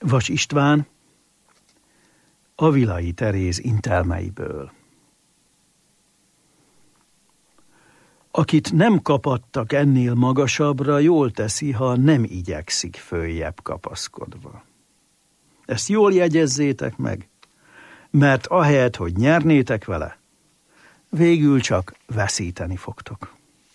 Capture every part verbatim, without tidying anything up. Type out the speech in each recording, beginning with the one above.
Vas István, Avilai Teréz intelmeiből. Akit nem kapattak ennél magasabbra, jól teszi, ha nem igyekszik följebb kapaszkodva. Ezt jól jegyezzétek meg, mert ahelyett, hogy nyernétek vele, végül csak veszíteni fogtok.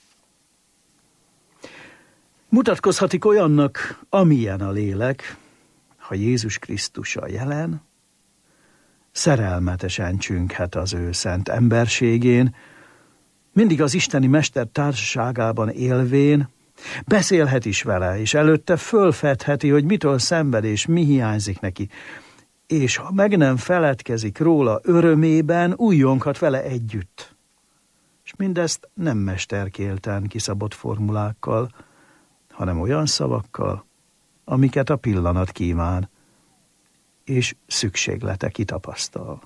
Mutatkozhatik olyannak, amilyen a lélek, ha Jézus Krisztus a jelen, szerelmetesen csünghet az ő szent emberségén, mindig az isteni mester társaságában élvén, beszélhet is vele, és előtte fölfedheti, hogy mitől szenved és mi hiányzik neki, és ha meg nem feledkezik róla örömében, újjonghat vele együtt. És mindezt nem mesterkélten kiszabott formulákkal, hanem olyan szavakkal, amiket a pillanat kíván, és szükséglete kitapasztal.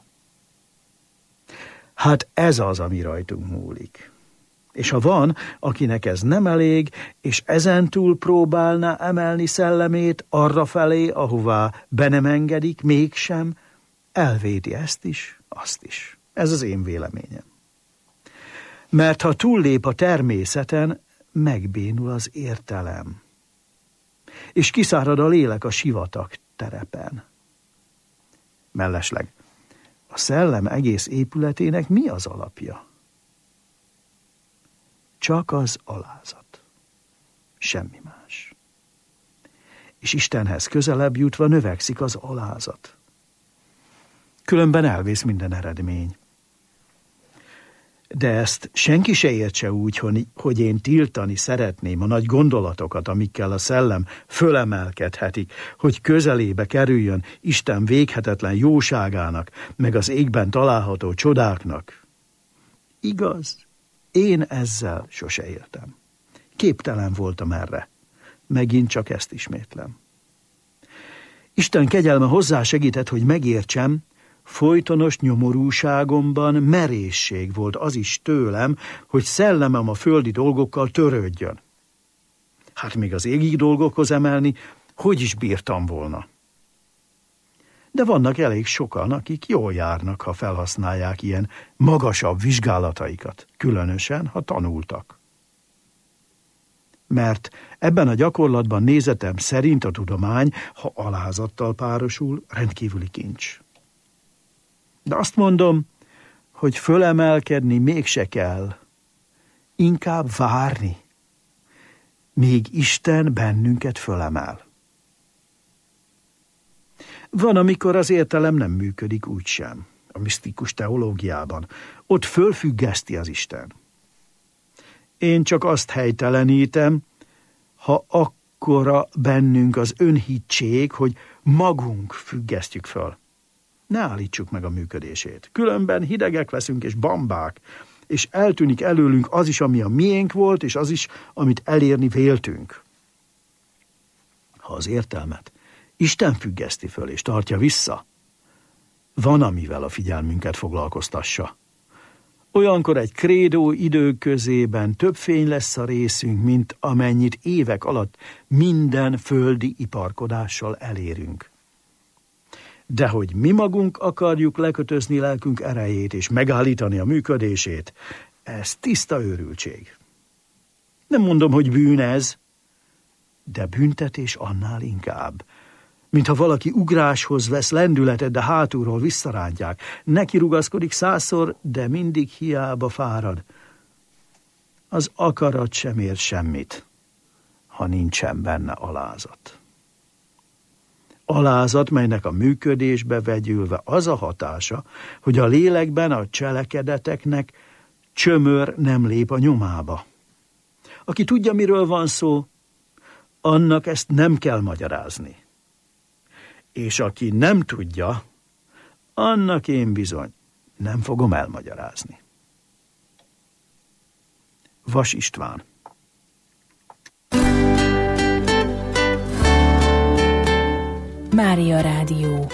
Hát ez az, ami rajtunk múlik. És ha van, akinek ez nem elég, és ezentúl próbálná emelni szellemét arrafelé, ahová be nem engedik, mégsem, elvédi ezt is, azt is. Ez az én véleményem. Mert ha túllép a természeten, megbénul az értelem, és kiszárad a lélek a sivatag terepen. Mellesleg, a szellem egész épületének mi az alapja? Csak az alázat. Semmi más. És Istenhez közelebb jutva növekszik az alázat. Különben elvész minden eredmény. De ezt senki se értse úgy, hogy én tiltani szeretném a nagy gondolatokat, amikkel a szellem fölemelkedhetik, hogy közelébe kerüljön Isten véghetetlen jóságának, meg az égben található csodáknak. Igaz, én ezzel sose éltem. Képtelen voltam erre. Megint csak ezt ismétlem. Isten kegyelme hozzá segített, hogy megértsem, folytonos nyomorúságomban merészség volt az is tőlem, hogy szellemem a földi dolgokkal törődjön. Hát még az égi dolgokhoz emelni, hogy is bírtam volna. De vannak elég sokan, akik jól járnak, ha felhasználják ilyen magasabb vizsgálataikat, különösen, ha tanultak. Mert ebben a gyakorlatban nézetem szerint a tudomány, ha alázattal párosul, rendkívüli kincs. De azt mondom, hogy fölemelkedni mégse kell, inkább várni, míg Isten bennünket fölemel. Van, amikor az értelem nem működik úgysem, a misztikus teológiában. Ott fölfüggeszti az Isten. Én csak azt helytelenítem, ha akkora bennünk az önhittség, hogy magunk függesztjük föl. Ne állítsuk meg a működését. Különben hidegek leszünk és bambák, és eltűnik előlünk az is, ami a miénk volt, és az is, amit elérni véltünk. Ha az értelmet Isten függeszti föl és tartja vissza, van, amivel a figyelmünket foglalkoztassa. Olyankor egy krédó időközében több fény lesz a részünk, mint amennyit évek alatt minden földi iparkodással elérünk. De hogy mi magunk akarjuk lekötözni lelkünk erejét és megállítani a működését, ez tiszta őrültség. Nem mondom, hogy bűn ez, de büntetés annál inkább. Mintha valaki ugráshoz vesz lendületet, de hátulról visszarántják. Neki rugaszkodik százszor, de mindig hiába fárad. Az akarat sem ér semmit, ha nincsen benne alázat. Alázat, melynek a működésbe vegyülve az a hatása, hogy a lélekben a cselekedeteknek csömör nem lép a nyomába. Aki tudja, miről van szó, annak ezt nem kell magyarázni. És aki nem tudja, annak én bizony nem fogom elmagyarázni. Vas István. Mária Rádió.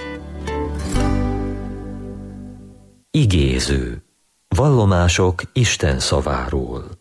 Igéző. Vallomások Isten szaváról.